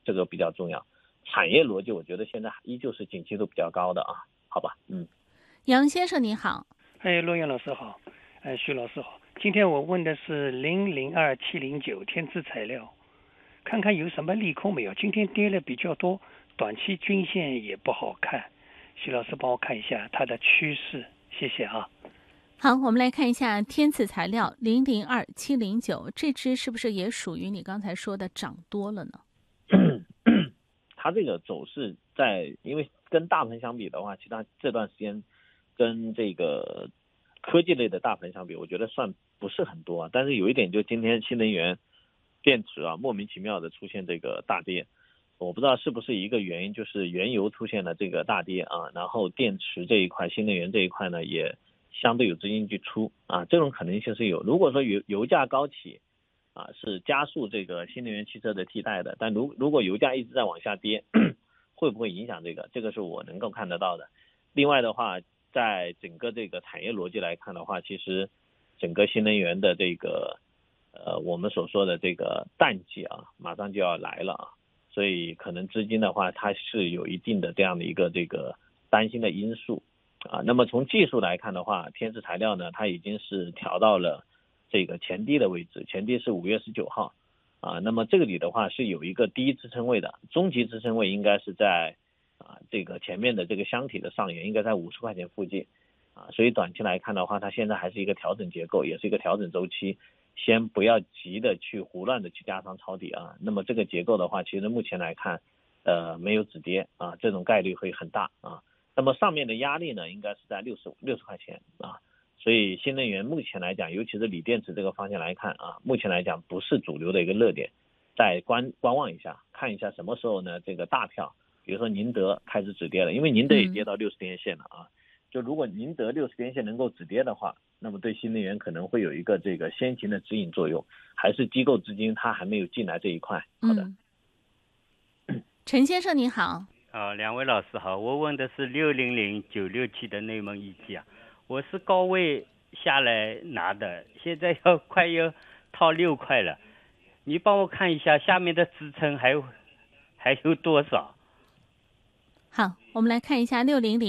这个比较重要。产业逻辑我觉得现在依旧是景气度比较高的啊，好吧。 杨先生你好。 陆阳老师好，徐老师好。今天我问的是002709天赐材料，看看有什么利空没有？今天跌了比较多，短期均线也不好看，徐老师帮我看一下它的趋势，谢谢啊。 好，我们来看一下天赐材料002709，这只是不是也属于你刚才说的涨多了呢？ 它这个走势因为跟大盘相比的话，其他这段时间跟这个科技类的大盘相比，我觉得算不是很多啊。但是有一点，就今天新能源电池啊，莫名其妙的出现这个大跌，我不知道是不是一个原因，就是原油出现了这个大跌啊，然后电池这一块、新能源这一块呢，也相对有资金去出啊，这种可能性是有。如果说油价高企啊，是加速这个新能源汽车的替代的，但如果油价一直在往下跌，会不会影响这个？这个是我能够看得到的。另外的话，在整个这个产业逻辑来看的话，其实整个新能源的这个我们所说的这个淡季啊，马上就要来了啊，所以可能资金的话，它是有一定的这样的一个这个担心的因素啊。那么从技术来看的话，天赐材料呢，它已经是调到了这个前低的位置，前低是5月19号啊。那么这个里的话是有一个第一支撑位的，中级支撑位应该是在这个前面的这个箱体的上沿，应该在50块钱附近啊。所以短期来看的话，它现在还是一个调整结构，也是一个调整周期，先不要急的去胡乱的去加仓抄底啊。那么这个结构的话，其实目前来看没有止跌啊，这种概率会很大啊。那么上面的压力呢，应该是在60块钱啊。所以新能源目前来讲，尤其是锂电池这个方向来看啊，目前来讲不是主流的一个热点，再观望一下，看一下什么时候呢这个大票，比如说宁德开始止跌了，因为宁德也跌到60天线了啊。就如果宁德60天线能够止跌的话，那么对新能源可能会有一个这个先行的指引作用，还是机构资金它还没有进来这一块。好的。 陈先生你好。 两位老师好，我问的是600967的内蒙一机啊，我是高位下来拿的，现在快要套6块了，你帮我看一下下面的支撑还有多少？ 好，我们来看一下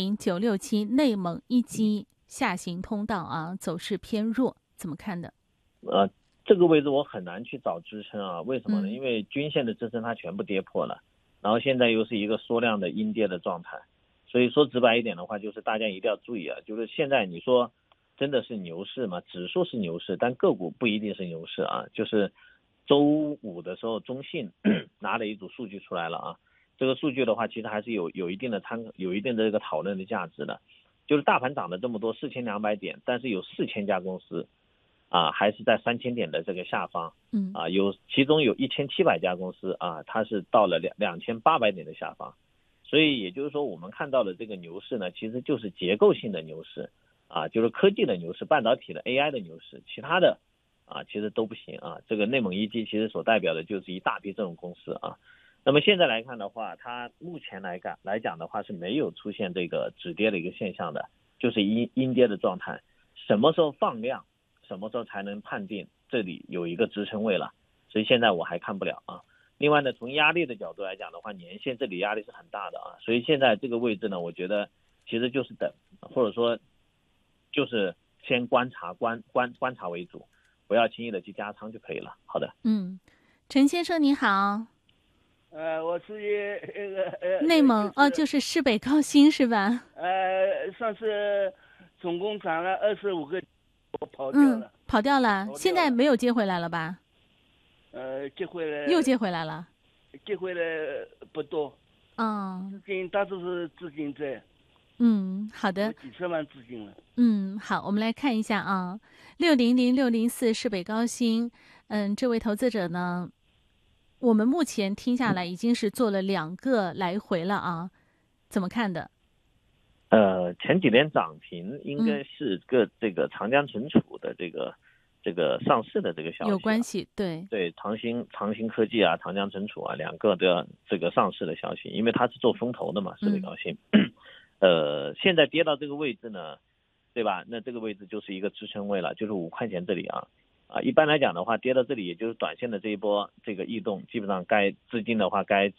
600967内蒙一机下行通道啊，走势偏弱，怎么看的？ 这个位置我很难去找支撑啊，为什么呢？因为均线的支撑它全部跌破了，然后现在又是一个缩量的阴跌的状态，所以说直白一点的话，就是大家一定要注意啊，就是现在你说真的是牛市吗？指数是牛市，但个股不一定是牛市啊。就是周五的时候，中信拿了一组数据出来了啊，这个数据的话，其实还是有一定的有一定的这个讨论的价值的。就是大盘涨了这么多4200点，但是有4000家公司啊，还是在3000点的这个下方，其中有1700家公司啊，它是到了2800点的下方，所以也就是说，我们看到的这个牛市呢，其实就是结构性的牛市啊，就是科技的牛市、半导体的 AI 的牛市，其他的啊其实都不行啊。这个内蒙一机其实所代表的就是一大批这种公司啊。那么现在来看的话，它目前来讲的话是没有出现这个止跌的一个现象的，就是阴跌的状态。什么时候放量？什么时候才能判定这里有一个支撑位了？所以现在我还看不了啊。另外呢，从压力的角度来讲的话，年线这里压力是很大的啊，所以现在这个位置呢，我觉得其实就是等，或者说就是先观察为主，不要轻易的去加仓就可以了。好的。 陈先生你好。 我是内蒙就是市北高新是吧？ 上次总共涨了25个。我跑掉了， 跑掉了，现在没有接回来了吧？ 接回来， 又接回来了， 接回来不多，资金大多是资金在， 好的， 几十万资金了， 好，我们来看一下啊，600604市北高新，这位投资者呢，我们目前听下来已经是做了2个来回了啊，怎么看的？ 前几天涨停应该是这个长江存储的这个上市的这个消息有关系，对长兴科技啊、长江存储啊2个的这个上市的消息，因为它是做风投的嘛，市北高新。现在跌到这个位置呢，对吧？那这个位置就是一个支撑位了，就是5块钱这里啊。一般来讲的话，跌到这里也就是短线的这一波这个异动，基本上资金的话该